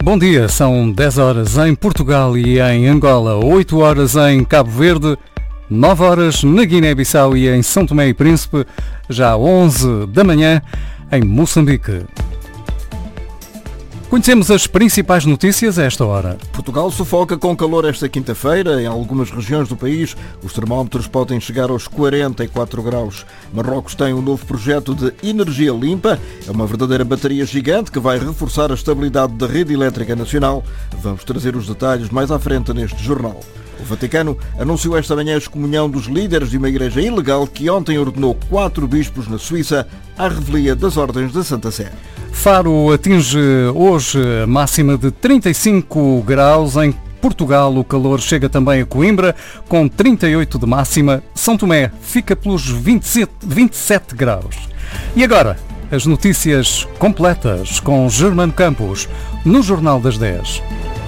Bom dia, são 10 horas em Portugal e em Angola, 8 horas em Cabo Verde, 9 horas na Guiné-Bissau e em São Tomé e Príncipe, já 11 da manhã em Moçambique. Conhecemos as principais notícias a esta hora. Portugal sufoca com calor esta quinta-feira. Em algumas regiões do país, os termómetros podem chegar aos 44 graus. Marrocos tem um novo projeto de energia limpa. É uma verdadeira bateria gigante que vai reforçar a estabilidade da rede elétrica nacional. Vamos trazer os detalhes mais à frente neste jornal. O Vaticano anunciou esta manhã a excomunhão dos líderes de uma igreja ilegal que ontem ordenou 4 bispos na Suíça à revelia das ordens da Santa Sé. Faro atinge hoje a máxima de 35 graus. Em Portugal o calor chega também a Coimbra, com 38 de máxima. São Tomé fica pelos 27 graus. E agora, as notícias completas com Germano Campos, no Jornal das 10.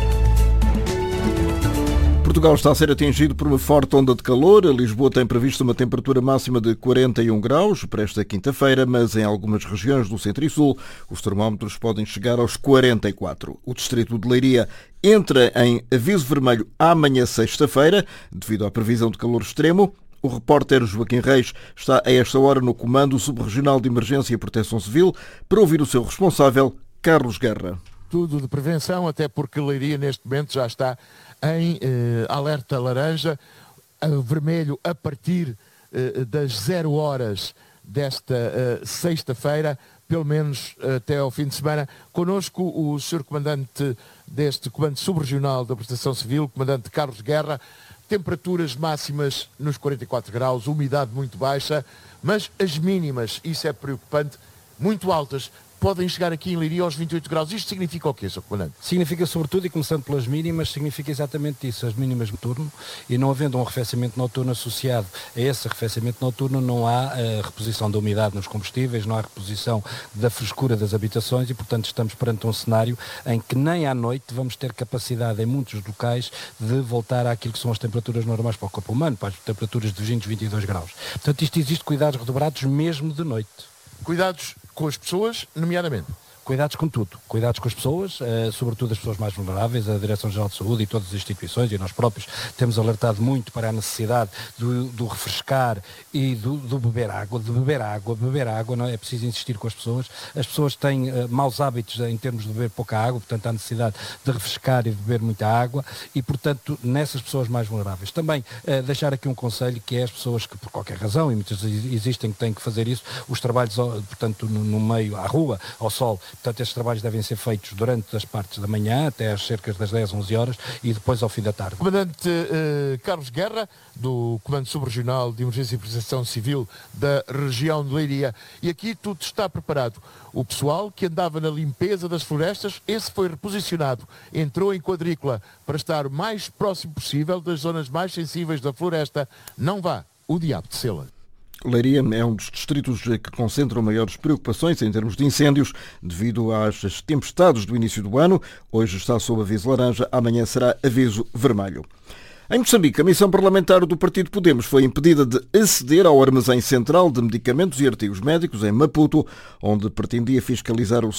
Portugal está a ser atingido por uma forte onda de calor. Lisboa tem previsto uma temperatura máxima de 41 graus para esta quinta-feira, mas em algumas regiões do centro e sul os termómetros podem chegar aos 44. O distrito de Leiria entra em aviso vermelho amanhã, sexta-feira, devido à previsão de calor extremo. O repórter Joaquim Reis está a esta hora no Comando Subregional de Emergência e Proteção Civil para ouvir o seu responsável, Carlos Guerra. Tudo de prevenção, até porque Leiria neste momento já está em alerta laranja, vermelho a partir das 0 horas desta sexta-feira, pelo menos até ao fim de semana. Connosco o Sr. Comandante deste Comando Subregional da Proteção Civil, Comandante Carlos Guerra. Temperaturas máximas nos 44 graus, umidade muito baixa, mas as mínimas, isso é preocupante, muito altas. Podem chegar aqui em Leiria aos 28 graus. Isto significa o quê, Sr. Comandante? Significa, sobretudo, e começando pelas mínimas, significa exatamente isso, as mínimas noturno, e não havendo um arrefecimento noturno associado a esse arrefecimento noturno, não há reposição da umidade nos combustíveis, não há reposição da frescura das habitações e, portanto, estamos perante um cenário em que nem à noite vamos ter capacidade, em muitos locais, de voltar àquilo que são as temperaturas normais para o corpo humano, para as temperaturas de 20, 22 graus. Portanto, isto existe cuidados redobrados mesmo de noite. Cuidados com as pessoas, nomeadamente? Cuidados com tudo, cuidados com as pessoas, sobretudo as pessoas mais vulneráveis. A Direção-Geral de Saúde e todas as instituições e nós próprios temos alertado muito para a necessidade do refrescar e do beber água, beber água, não é? É preciso insistir com as pessoas têm maus hábitos em termos de beber pouca água, portanto há necessidade de refrescar e de beber muita água e, portanto, nessas pessoas mais vulneráveis. Também deixar aqui um conselho, que é as pessoas que, por qualquer razão, e muitas existem que têm que fazer isso, os trabalhos, portanto, no meio, à rua, ao sol. Portanto, estes trabalhos devem ser feitos durante as partes da manhã, até às cerca das 10, 11 horas, e depois ao fim da tarde. Comandante Carlos Guerra, do Comando Subregional de Emergência e Proteção Civil da região de Leiria. E aqui tudo está preparado. O pessoal que andava na limpeza das florestas, esse foi reposicionado. Entrou em quadrícula para estar o mais próximo possível das zonas mais sensíveis da floresta. Não vá, o diabo de sela. Leiria é um dos distritos que concentram maiores preocupações em termos de incêndios devido às tempestades do início do ano. Hoje está sob aviso laranja, amanhã será aviso vermelho. Em Moçambique, a missão parlamentar do Partido Podemos foi impedida de aceder ao armazém central de medicamentos e artigos médicos em Maputo, onde pretendia fiscalizar o